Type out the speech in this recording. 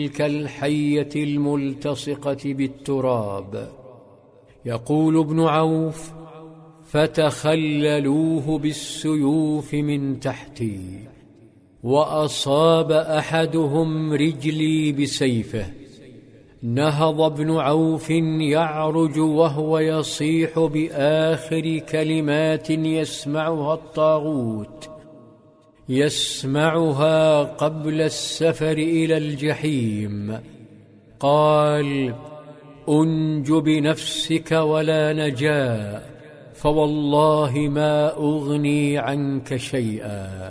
كالحية الملتصقة بالتراب. يقول ابن عوف: فتخللوه بالسيوف من تحتي، وأصاب أحدهم رجلي بسيفه. نهض ابن عوف يعرج وهو يصيح بآخر كلمات يسمعها الطاغوت، يسمعها قبل السفر إلى الجحيم. قال: أنج بنفسك ولا نجاة، فوالله ما أغني عنك شيئا.